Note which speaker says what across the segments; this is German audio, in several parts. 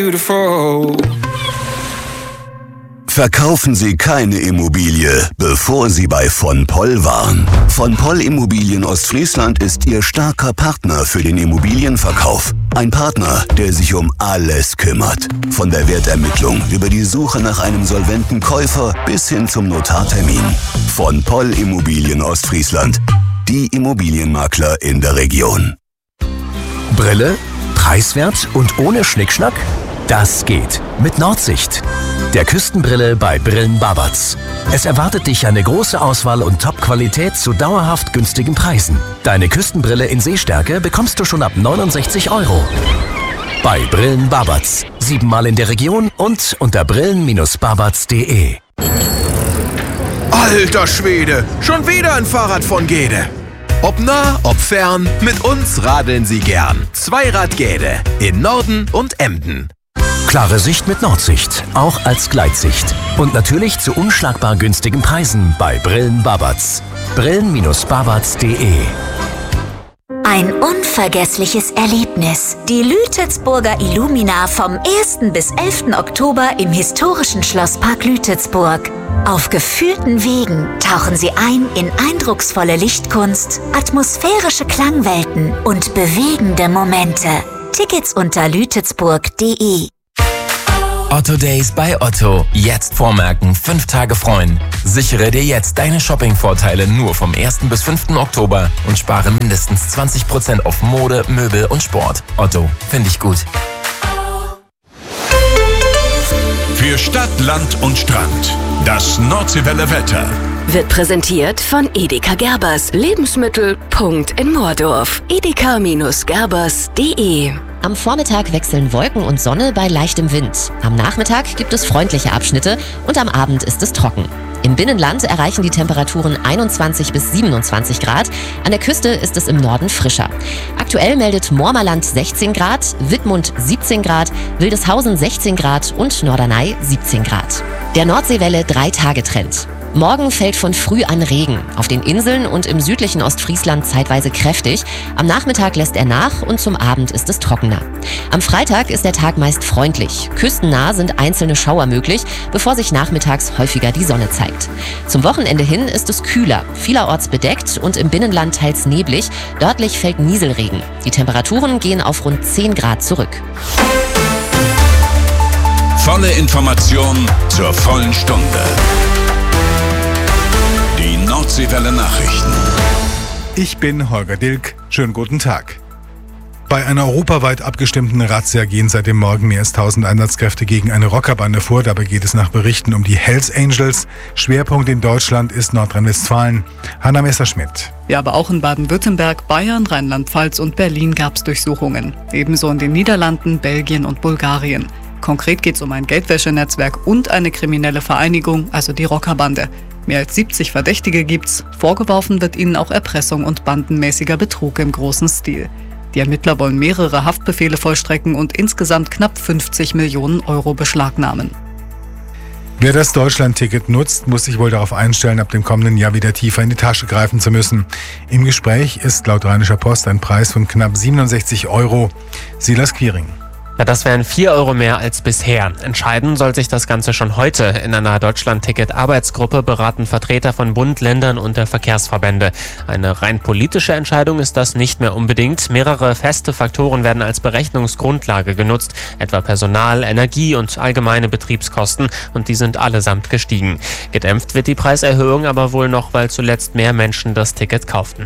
Speaker 1: Verkaufen Sie keine Immobilie, bevor Sie bei von Poll waren. Von Poll Immobilien Ostfriesland ist Ihr starker Partner für den Immobilienverkauf. Ein Partner, der sich um alles kümmert. Von der Wertermittlung über die Suche nach einem solventen Käufer bis hin zum Notartermin. Von Poll Immobilien Ostfriesland. Die Immobilienmakler in der Region.
Speaker 2: Brille? Preiswert und ohne Schnickschnack? Das geht mit Nordsicht, der Küstenbrille bei Brillen Babatz. Es erwartet dich eine große Auswahl und Top-Qualität zu dauerhaft günstigen Preisen. Deine Küstenbrille in Sehstärke bekommst du schon ab 69 €. Bei Brillen Babatz. 7-mal in der Region und unter brillen-babatz.de.
Speaker 3: Alter Schwede, schon wieder ein Fahrrad von Gede. Ob nah, ob fern, mit uns radeln Sie gern. Zweirad Gede in Norden und Emden.
Speaker 2: Klare Sicht mit Nordsicht, auch als Gleitsicht. Und natürlich zu unschlagbar günstigen Preisen bei Brillen Babatz. Brillen-babatz.de.
Speaker 4: Ein unvergessliches Erlebnis. Die Lütetsburger Illumina vom 1. bis 11. Oktober im historischen Schlosspark Lütetsburg. Auf gefühlten Wegen tauchen Sie ein in eindrucksvolle Lichtkunst, atmosphärische Klangwelten und bewegende Momente. Tickets unter lütetsburg.de.
Speaker 5: Otto Days bei Otto. Jetzt vormerken, 5 Tage freuen. Sichere dir jetzt deine Shopping-Vorteile nur vom 1. bis 5. Oktober und spare mindestens 20% auf Mode, Möbel und Sport. Otto, finde ich gut.
Speaker 6: Für Stadt, Land und Strand. Das Nordseewelle Wetter.
Speaker 7: Wird präsentiert von Edeka Gerbers. Lebensmittel. In Moordorf. edeka-gerbers.de.
Speaker 8: Am Vormittag wechseln Wolken und Sonne bei leichtem Wind. Am Nachmittag gibt es freundliche Abschnitte und am Abend ist es trocken. Im Binnenland erreichen die Temperaturen 21 bis 27 Grad. An der Küste ist es im Norden frischer. Aktuell meldet Mormerland 16 Grad, Wittmund 17 Grad, Wildeshausen 16 Grad und Norderney 17 Grad. Der Nordseewelle 3-Tage-Trend. Morgen fällt von früh an Regen. Auf den Inseln und im südlichen Ostfriesland zeitweise kräftig. Am Nachmittag lässt er nach und zum Abend ist es trockener. Am Freitag ist der Tag meist freundlich. Küstennah sind einzelne Schauer möglich, bevor sich nachmittags häufiger die Sonne zeigt. Zum Wochenende hin ist es kühler, vielerorts bedeckt und im Binnenland teils neblig. Dörtlich fällt Nieselregen. Die Temperaturen gehen auf rund 10 Grad zurück.
Speaker 6: Volle Information zur vollen Stunde. Die Nordseewelle Nachrichten.
Speaker 9: Ich bin Holger Dilk. Schönen guten Tag. Bei einer europaweit abgestimmten Razzia gehen seit dem Morgen mehr als 1000 Einsatzkräfte gegen eine Rockerbande vor. Dabei geht es nach Berichten um die Hells Angels. Schwerpunkt in Deutschland ist Nordrhein-Westfalen. Hanna Messerschmidt.
Speaker 10: Ja, aber auch in Baden-Württemberg, Bayern, Rheinland-Pfalz und Berlin gab es Durchsuchungen. Ebenso in den Niederlanden, Belgien und Bulgarien. Konkret geht es um ein Geldwäschenetzwerk und eine kriminelle Vereinigung, also die Rockerbande. Mehr als 70 Verdächtige gibt's. Vorgeworfen wird ihnen auch Erpressung und bandenmäßiger Betrug im großen Stil. Die Ermittler wollen mehrere Haftbefehle vollstrecken und insgesamt knapp 50 Millionen € beschlagnahmen.
Speaker 9: Wer das Deutschland-Ticket nutzt, muss sich wohl darauf einstellen, ab dem kommenden Jahr wieder tiefer in die Tasche greifen zu müssen. Im Gespräch ist laut Rheinischer Post ein Preis von knapp 67 €. Silas Quiring.
Speaker 11: Ja, das wären 4 € mehr als bisher. Entscheiden soll sich das Ganze schon heute. In einer Deutschland-Ticket-Arbeitsgruppe beraten Vertreter von Bund, Ländern und der Verkehrsverbände. Eine rein politische Entscheidung ist das nicht mehr unbedingt. Mehrere feste Faktoren werden als Berechnungsgrundlage genutzt, etwa Personal, Energie und allgemeine Betriebskosten, und die sind allesamt gestiegen. Gedämpft wird die Preiserhöhung aber wohl noch, weil zuletzt mehr Menschen das Ticket kauften.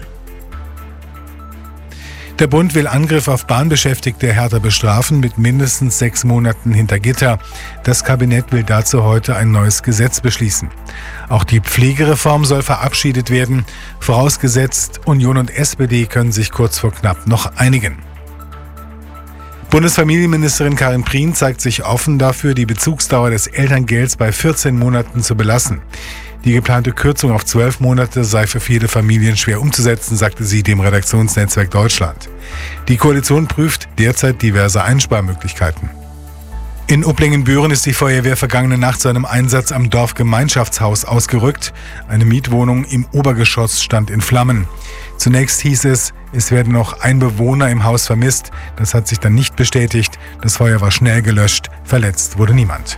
Speaker 9: Der Bund will Angriff auf Bahnbeschäftigte härter bestrafen, mit mindestens 6 Monaten hinter Gitter. Das Kabinett will dazu heute ein neues Gesetz beschließen. Auch die Pflegereform soll verabschiedet werden. Vorausgesetzt, Union und SPD können sich kurz vor knapp noch einigen. Bundesfamilienministerin Karin Prien zeigt sich offen dafür, die Bezugsdauer des Elterngelds bei 14 Monaten zu belassen. Die geplante Kürzung auf 12 Monate sei für viele Familien schwer umzusetzen, sagte sie dem Redaktionsnetzwerk Deutschland. Die Koalition prüft derzeit diverse Einsparmöglichkeiten. In Upplingen-Büren ist die Feuerwehr vergangene Nacht zu einem Einsatz am Dorfgemeinschaftshaus ausgerückt. Eine Mietwohnung im Obergeschoss stand in Flammen. Zunächst hieß es, es werde noch ein Bewohner im Haus vermisst. Das hat sich dann nicht bestätigt. Das Feuer war schnell gelöscht. Verletzt wurde niemand.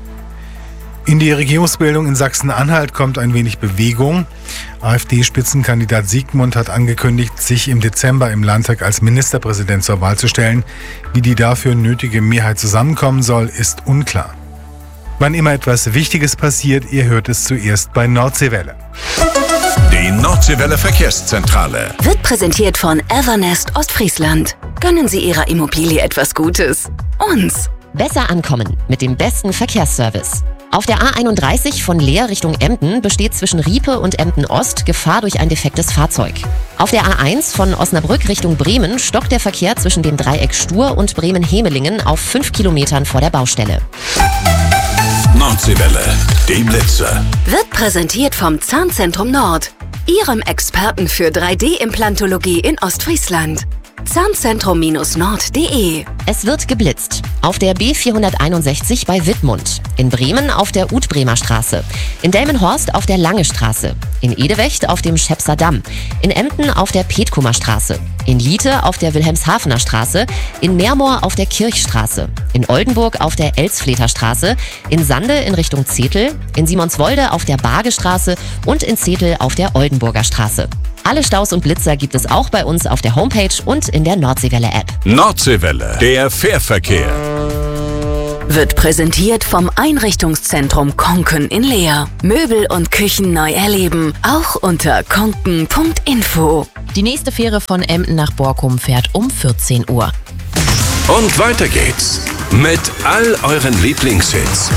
Speaker 9: In die Regierungsbildung in Sachsen-Anhalt kommt ein wenig Bewegung. AfD-Spitzenkandidat Siegmund hat angekündigt, sich im Dezember im Landtag als Ministerpräsident zur Wahl zu stellen. Wie die dafür nötige Mehrheit zusammenkommen soll, ist unklar. Wann immer etwas Wichtiges passiert, ihr hört es zuerst bei Nordseewelle.
Speaker 6: Die Nordseewelle Verkehrszentrale
Speaker 7: Wird präsentiert von Evernest Ostfriesland. Gönnen Sie Ihrer Immobilie etwas Gutes. Uns.
Speaker 8: Besser ankommen mit dem besten Verkehrsservice. Auf der A31 von Leer Richtung Emden besteht zwischen Riepe und Emden-Ost Gefahr durch ein defektes Fahrzeug. Auf der A1 von Osnabrück Richtung Bremen stockt der Verkehr zwischen dem Dreieck Stur und Bremen-Hemelingen auf 5 Kilometern vor der Baustelle.
Speaker 6: Nordseewelle, die Blitze.
Speaker 7: Wird präsentiert vom Zahnzentrum Nord, Ihrem Experten für 3D-Implantologie in Ostfriesland. Zahnzentrum-nord.de.
Speaker 8: Es wird geblitzt. Auf der B461 bei Wittmund. In Bremen auf der Utbremer Straße. In Delmenhorst auf der Lange Straße. In Edewecht auf dem Schepser Damm. In Emden auf der Petkumer Straße. In Liete auf der Wilhelmshavener Straße. In Meermoor auf der Kirchstraße. In Oldenburg auf der Elsfleter Straße. In Sande in Richtung Zetel. In Simonswolde auf der Bargestraße. Und in Zetel auf der Oldenburger Straße. Alle Staus und Blitzer gibt es auch bei uns auf der Homepage und in der Nordseewelle-App.
Speaker 6: Nordseewelle, der Fährverkehr.
Speaker 7: Wird präsentiert vom Einrichtungszentrum Konken in Leer. Möbel und Küchen neu erleben, auch unter konken.info.
Speaker 12: Die nächste Fähre von Emden nach Borkum fährt um 14 Uhr.
Speaker 6: Und weiter geht's mit all euren Lieblingshits.